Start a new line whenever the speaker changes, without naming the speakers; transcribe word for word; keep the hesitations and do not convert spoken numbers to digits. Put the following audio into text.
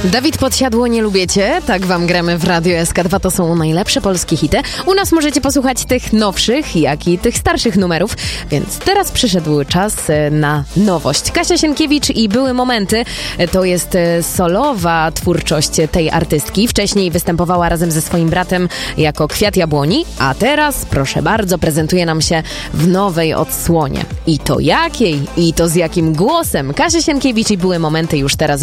Dawid Podsiadło, nie lubicie? Tak wam gramy w Radio S K dwa, to są najlepsze polskie hity. U nas możecie posłuchać tych nowszych, jak i tych starszych numerów, więc teraz przyszedł czas na nowość. Kasia Sienkiewicz i Były momenty to jest solowa twórczość tej artystki. Wcześniej występowała razem ze swoim bratem jako Kwiat Jabłoni, a teraz, proszę bardzo, prezentuje nam się w nowej odsłonie. I to jakiej? I to z jakim głosem? Kasia Sienkiewicz i Były momenty już teraz